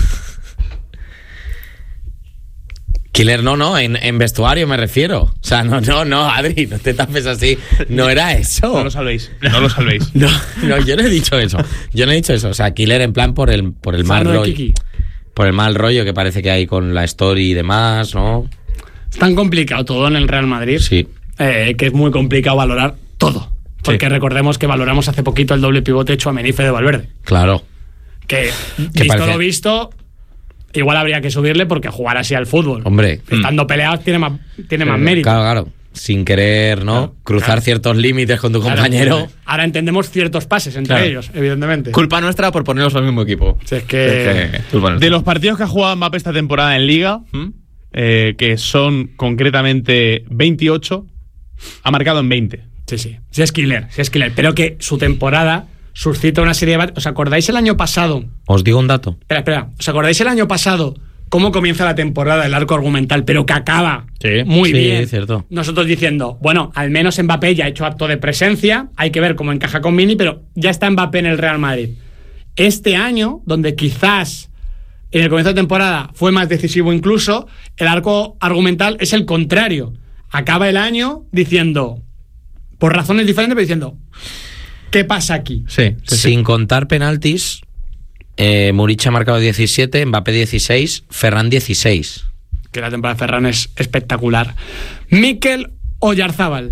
Killer no, no, en, en vestuario me refiero. O sea, no, no, no, Adri, no te tapes así. No era eso. No lo salvéis, no lo salvéis. No, no, yo no he dicho eso. Yo no he dicho eso. O sea, killer en plan por el, por el mal Hablando de rollo. Kiki. Por el mal rollo que parece que hay con la story y demás, ¿no? Es tan complicado todo en el Real Madrid Sí. eh, que es muy complicado valorar todo. Porque Sí. recordemos que valoramos hace poquito el doble pivote hecho a Menife de Valverde. Claro. Que, Que visto parece- lo visto, igual habría que subirle porque jugar así al fútbol, Hombre. estando peleados, tiene más, tiene más mérito. Claro, claro. Sin querer, ¿no? Claro, Cruzar claro. ciertos límites con tu Claro, compañero. ahora entendemos ciertos pases entre Claro. ellos, evidentemente. Culpa nuestra por ponerlos al mismo equipo. Si es que- Es que- culpa nuestra. De los partidos que ha jugado Mbappé esta temporada en Liga, ¿Mm? eh, que son concretamente veintiocho, ha marcado en veinte. Sí, sí. Sí es killer, sí es killer. Pero que su temporada suscita una serie de debates. ¿Os acordáis el año pasado? Os digo un dato. Espera, espera. ¿Os acordáis el año pasado cómo comienza la temporada, el arco argumental, pero que acaba Sí. muy Sí, bien? cierto. Nosotros diciendo, bueno, al menos Mbappé ya ha hecho acto de presencia, hay que ver cómo encaja con Vini, pero ya está Mbappé en el Real Madrid. Este año, donde quizás en el comienzo de temporada fue más decisivo incluso, el arco argumental es el contrario. Acaba el año diciendo, por razones diferentes, pero diciendo, ¿qué pasa aquí? Sí, sí, sí. Sin contar penaltis, eh, Muric ha marcado diecisiete, Mbappé dieciséis, Ferran dieciséis. Que la temporada de Ferran es espectacular. Mikel Oyarzábal.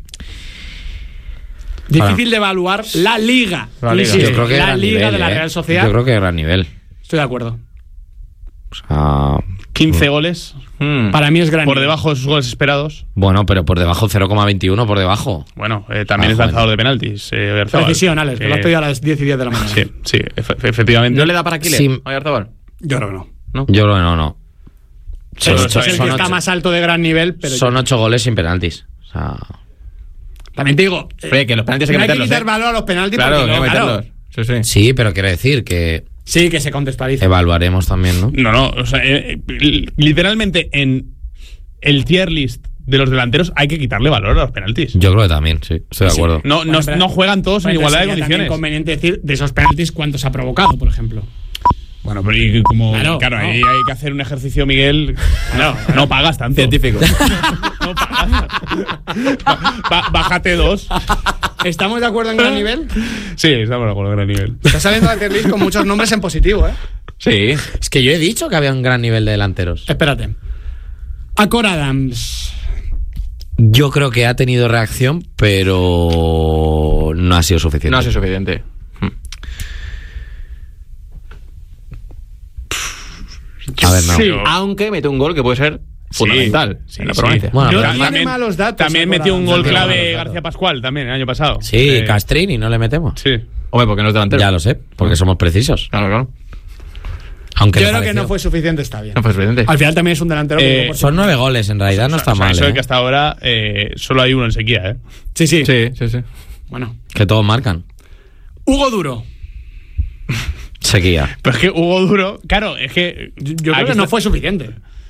Difícil de evaluar la liga. La liga. Insisto, Yo creo que la gran liga nivel, de la ¿eh? Real Sociedad. Yo creo que gran nivel. Estoy de acuerdo. O sea, quince goles, Mm. Para mí es gran por nivel. debajo de sus goles esperados. bueno, pero por debajo cero coma veintiuno por debajo. Bueno, eh, también Ah, es joder. lanzador de penaltis. Eh, Oyarzabal. Precisión, Alex, que Eh, lo has pedido a las diez y diez de la mañana. Sí, sí, efe- efectivamente. ¿No le da para Killer? Sí. Oyarzabal. Yo creo que no. ¿No? Yo creo que no, no. Son, Es, ocho, es el son que está ocho- más alto de gran nivel, pero son yo- ocho goles sin penaltis. O sea, también te digo, eh, Oye, que los penaltis hay que no hay que meterlos, quitar ¿eh? valor a los penaltis Claro, porque hay no, que claro. meterlos. Sí, sí. sí, pero quiere decir que Sí, que se contextualiza. evaluaremos también, ¿no? No, no, o sea, eh, eh, literalmente en el tier list de los delanteros hay que quitarle valor a los penaltis. Yo creo que también, sí. Estoy de Sí. acuerdo. No, Bueno, no, pero- no juegan todos en Bueno, igualdad de sería también condiciones. conveniente decir de esos penaltis cuántos ha provocado, por ejemplo. Bueno, pero y como. Claro, Claro, no. ahí hay que hacer un ejercicio, Miguel. No, no pagas tanto. Científico. No pagas. Ba- ba- bájate dos. ¿Estamos de acuerdo en gran nivel? Sí, estamos de acuerdo con el nivel. Está saliendo la tier list con muchos nombres en positivo, ¿eh? Sí. Es que yo he dicho que había un gran nivel de delanteros. Espérate. Acor Adams. Yo creo que ha tenido reacción, pero no ha sido suficiente. No ha sido suficiente. ver, no. Sí. Aunque mete un gol que puede ser fundamental sí, en la sí. provincia. Bueno, No pero tiene también, malos datos. también eh, metió un por gol la- clave claro. García Pascual también el año pasado. Sí, Eh, Castrini, no le metemos. Sí. Hombre, porque no es delantero. Ya lo sé, porque somos precisos. Claro, claro. Aunque Yo le creo que pareció. no fue suficiente, está bien. No fue suficiente. Al final también es un delantero. que Eh, jugó por- Son nueve goles, en realidad no está O sea, mal. eso ¿eh? de que hasta ahora eh, solo hay uno en sequía, ¿eh? Sí, sí, Sí, sí, sí. Bueno. Que todos marcan. Hugo Duro. Sequía. Pero es que Hugo Duro, claro, es que. Yo, yo creo aquí que no está- fue suficiente.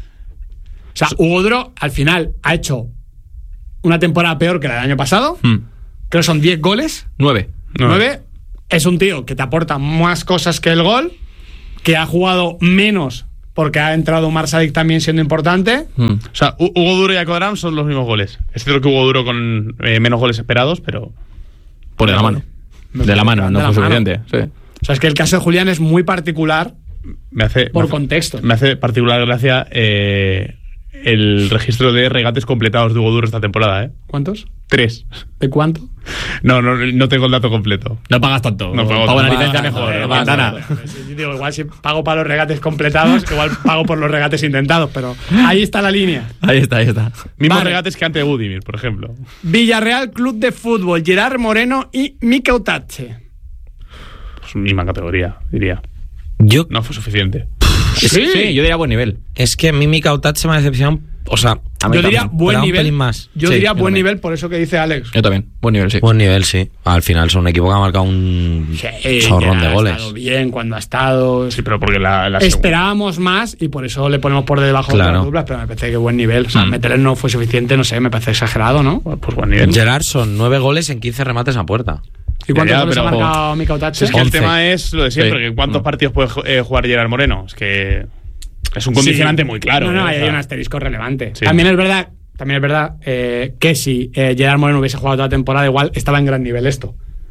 O sea, Hugo Duro al final ha hecho una temporada peor que la del año pasado. Hmm. Creo que son diez goles. Nueve. No. nueve. Es un tío que te aporta más cosas que el gol, que ha jugado menos porque ha entrado Umar Sadik también siendo importante. Hmm. O sea, Hu- Hugo Duro y Acodram son los mismos goles. Es cierto que Hugo Duro con eh, menos goles esperados, pero. Por de la mano. De la mano, no De la fue mano. suficiente. Sí. O sea, es que el caso de Julián es muy particular Me hace. por me hace- contexto. Me hace particular gracia eh, el registro de regates completados de Hugo Duro esta temporada, ¿eh? ¿Cuántos? Tres. ¿De cuánto? No, no, no tengo el dato completo. No pagas tanto. No pago Pago una tanto. licencia Vale, mejor. vale, Quintana. vale. Yo digo, igual si pago para los regates completados, igual pago por los regates intentados, pero ahí está la línea. Ahí está, ahí está. Mismos Vale. regates que ante Budimir, por ejemplo. Villarreal Club de Fútbol, Gerard Moreno y Mika Utache. Pues misma categoría, diría. Yo, No fue suficiente. Sí, sí, yo diría buen nivel. es que a mí Mika Utache me ha decepcionado. O sea, A mí Yo diría también. buen pero un nivel. pelín más. Yo Sí, diría yo buen también. nivel, por eso que dice Alex. Yo también. Buen nivel, sí. Buen nivel, sí. Al final son un equipo que ha marcado un Sí, chorrón que de ha goles. estado bien cuando ha estado. Sí, pero porque la, la Esperábamos más y por eso le ponemos por debajo de Claro. las duplas, pero me parece que buen nivel. O sea, Mm. meterle no fue suficiente, no sé, me parece exagerado, ¿no? segunda- Pues buen nivel. Gerard son nueve goles en quince remates a puerta. ¿Y cuántos Ya, ya, goles ha pero- marcado Mika Utache? Es que el once. tema es lo de siempre, Sí. que ¿cuántos Mm. partidos puede eh, jugar Gerard Moreno? Es que es un condicionante Sí. muy claro. No, no, ¿eh? O ahí hay sea, un asterisco relevante. Sí. También es verdad, también es verdad eh, que si eh, Gerard Moreno hubiese jugado toda la temporada, igual estaba en gran nivel esto.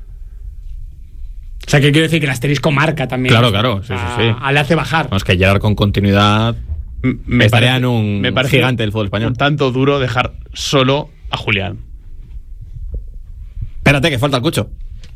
O sea, que quiero decir que el asterisco marca también. Claro, claro, sí, sí, A- sí. a- le hace bajar. Vamos, que Gerard con continuidad m- me estaría parece- en un me parece gigante del fútbol español. Un tanto duro dejar solo a Julián. Espérate, que falta el Cucho.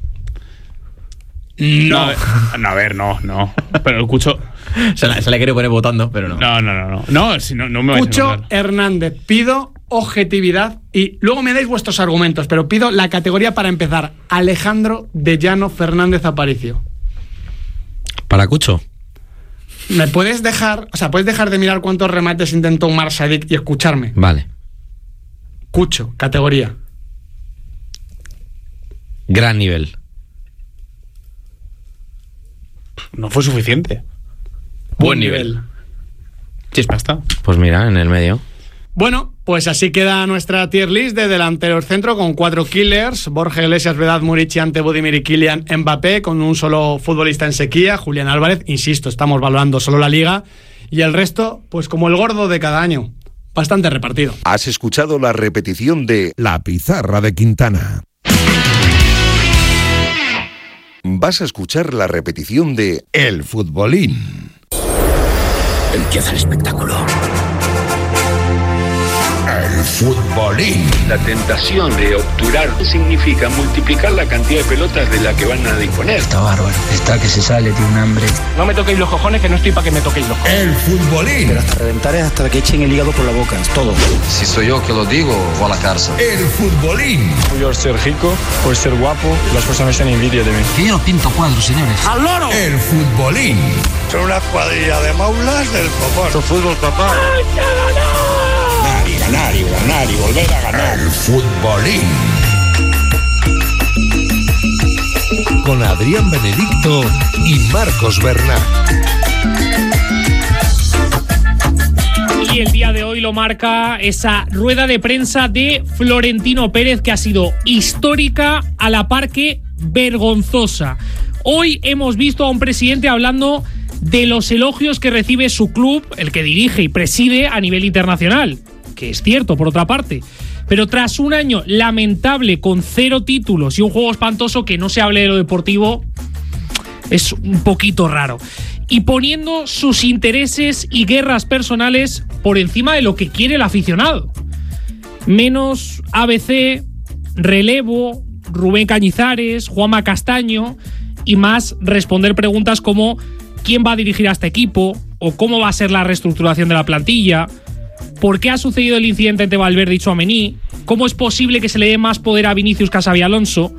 No, a ver, no, a ver, no, no. Pero el Cucho. Se, la- se le quiere poner votando, pero no. No, no, no, no. No, si no, no me vais a Cucho encontrar. Hernández, pido objetividad y luego me dais vuestros argumentos, pero pido la categoría para empezar. Alejandro de Llano Fernández Aparicio. Para Cucho. ¿Me puedes dejar, o sea, puedes dejar de mirar cuántos remates intentó Umar Sadik y escucharme? Vale. Cucho, categoría. Gran nivel. No fue suficiente. Buen nivel. Chispa está. Pues mira, en el medio. Bueno, pues así queda nuestra tier list de delanteros centro con cuatro killers: Borja Iglesias, Vedad, Murici, Ante, Budimir y Kylian Mbappé, con un solo futbolista en sequía, Julián Álvarez. Insisto, estamos valorando solo la liga y el resto, pues como el gordo de cada año, bastante repartido. Has escuchado la repetición de La pizarra de Quintana. Vas a escuchar la repetición de El futbolín. Empieza el espectáculo. El futbolín. La tentación de obturar significa multiplicar la cantidad de pelotas de la que van a disponer. Está bárbaro. Está que se sale, tiene un hambre. No me toquéis los cojones, que no estoy para que me toquéis los cojones. El futbolín. Pero hasta reventar es hasta que echen el hígado por la boca. Es todo. Si soy yo que lo digo, voy a la cárcel. El futbolín. Por ser rico, por ser guapo, las personas tienen envidia de mí. Que yo no pinto cuadros, señores. El futbolín. Son una cuadrilla de maulas del copón. Esto fútbol, papá. Ganar y ganar y ganar y volver a ganar. El futbolín. Con Adrián Benedicto y Marcos Bernat. Y el día de hoy lo marca esa rueda de prensa de Florentino Pérez, que ha sido histórica a la par que vergonzosa. Hoy hemos visto a un presidente hablando de los elogios que recibe su club, el que dirige y preside a nivel internacional, que es cierto por otra parte. Pero tras un año lamentable con cero títulos y un juego espantoso, que no se hable de lo deportivo es un poquito raro. Y poniendo sus intereses y guerras personales por encima de lo que quiere el aficionado. Menos A B C, relevo, Rubén Cañizares, Juanma Castaño, y más responder preguntas como: ¿quién va a dirigir a este equipo? o cómo va a ser la reestructuración de la plantilla, por qué ha sucedido el incidente entre Valverde y Tchouaméni, cómo es posible que se le dé más poder a Vinicius que a Xabi Alonso.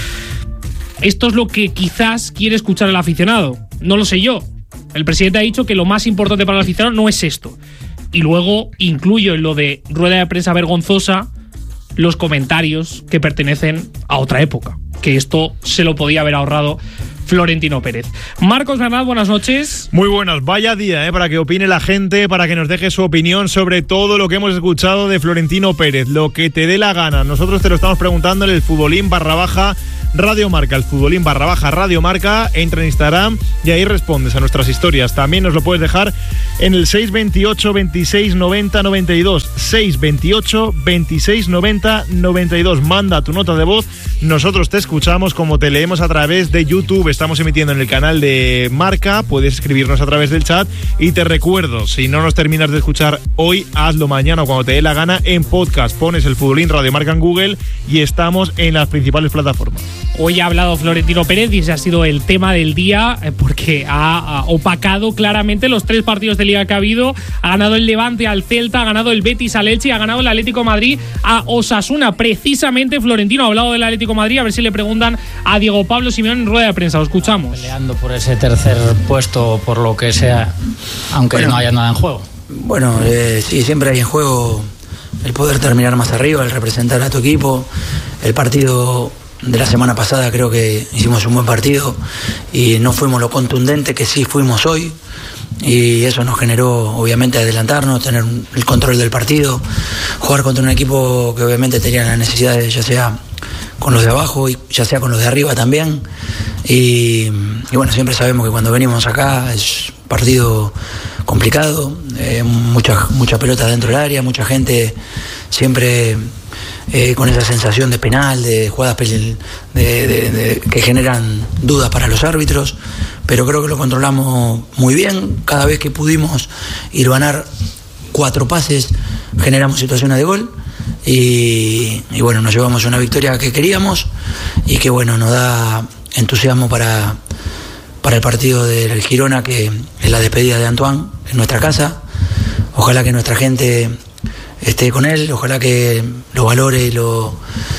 Esto es lo que quizás quiere escuchar el aficionado. No lo sé yo. El presidente ha dicho que lo más importante para el aficionado no es esto. Y luego incluyo en lo de rueda de prensa vergonzosa los comentarios que pertenecen a otra época. Que esto se lo podía haber ahorrado Florentino Pérez. Marcos Bernat, buenas noches. Muy buenas, vaya día, ¿eh? Para que opine la gente, para que nos deje su opinión sobre todo lo que hemos escuchado de Florentino Pérez, lo que te dé la gana. Nosotros te lo estamos preguntando en el futbolín barra baja Radio Marca, el futbolín barra baja Radio Marca. Entra en Instagram y ahí respondes a nuestras historias. También nos lo puedes dejar en el seis veintiocho, veintiséis, noventa, noventa y dos. seis veintiocho, veintiséis, noventa, noventa y dos. Manda tu nota de voz, nosotros te escuchamos como te leemos a través de YouTube. Estamos emitiendo en el canal de Marca, puedes escribirnos a través del chat y te recuerdo, si no nos terminas de escuchar hoy, hazlo mañana o cuando te dé la gana en podcast. Pones el futbolín Radio Marca en Google y estamos en las principales plataformas. Hoy ha hablado Florentino Pérez y ese ha sido el tema del día porque ha opacado claramente los tres partidos de Liga que ha habido. Ha ganado el Levante al Celta, ha ganado el Betis al Elche y ha ganado el Atlético de Madrid a Osasuna. Precisamente Florentino ha hablado del Atlético de Madrid, a ver si le preguntan a Diego Pablo Simeone en rueda de prensa. Lo escuchamos. Peleando por ese tercer puesto, por lo que sea, aunque bueno, no haya nada en juego. Bueno, eh, sí, siempre hay en juego el poder terminar más arriba, el representar a tu equipo. El partido de la semana pasada creo que hicimos un buen partido y no fuimos lo contundente que sí fuimos hoy, y eso nos generó obviamente adelantarnos, tener el control del partido, jugar contra un equipo que obviamente tenía la necesidad de, ya sea con los de abajo y ya sea con los de arriba también, y, y bueno, siempre sabemos que cuando venimos acá es un partido complicado, eh, mucha, mucha pelota dentro del área, mucha gente siempre Eh, con esa sensación de penal, de jugadas de, de, de, de, que generan dudas para los árbitros, pero creo que lo controlamos muy bien. Cada vez que pudimos ir a ganar cuatro pases, generamos situaciones de gol y, y bueno, nos llevamos una victoria que queríamos y que bueno, nos da entusiasmo para, para el partido del Girona, que es la despedida de Antoine en nuestra casa. Ojalá que nuestra gente esté con él, ojalá que lo valore, lo,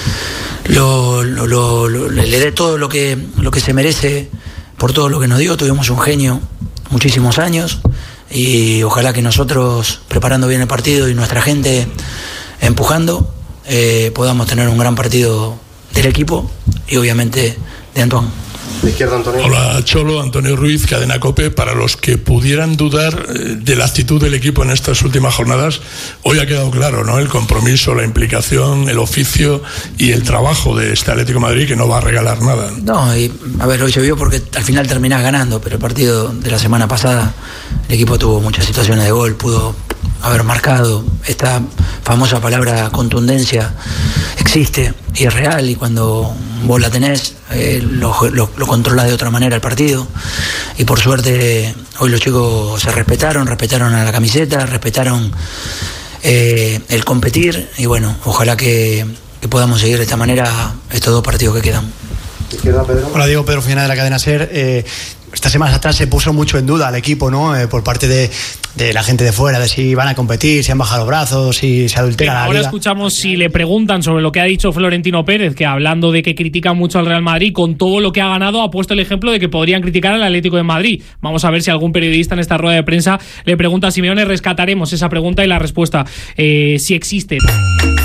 lo, lo, lo, lo le dé todo lo que, lo que se merece por todo lo que nos dio. Tuvimos un genio muchísimos años y ojalá que nosotros, preparando bien el partido y nuestra gente empujando, eh, podamos tener un gran partido del equipo y obviamente de Antoine. De izquierda, Antonio. Hola, Cholo, Antonio Ruiz, Cadena COPE. Para los que pudieran dudar de la actitud del equipo en estas últimas jornadas, hoy ha quedado claro, ¿no? El compromiso, la implicación, el oficio y el trabajo de este Atlético de Madrid, que no va a regalar nada. No, y a ver, hoy se vio porque al final terminás ganando, pero el partido de la semana pasada el equipo tuvo muchas situaciones de gol, pudo haber marcado. Esta famosa palabra contundencia existe y es real, y cuando vos la tenés eh, lo, lo, lo controlas de otra manera el partido, y por suerte hoy los chicos se respetaron, respetaron a la camiseta, respetaron eh, el competir, y bueno, ojalá que, que podamos seguir de esta manera estos dos partidos que quedan. Izquierda, Pedro. Hola, Diego, Pedro Fina de la cadena SER. Eh, estas semanas atrás se puso mucho en duda al equipo, ¿no? Eh, por parte de, de la gente de fuera, de si van a competir, si han bajado los brazos, si se adultera la liga. Ahora escuchamos si le preguntan sobre lo que ha dicho Florentino Pérez, que hablando de que critica mucho al Real Madrid, con todo lo que ha ganado, ha puesto el ejemplo de que podrían criticar al Atlético de Madrid. Vamos a ver si algún periodista en esta rueda de prensa le pregunta a Simeone. Rescataremos esa pregunta y la respuesta, eh, si existe.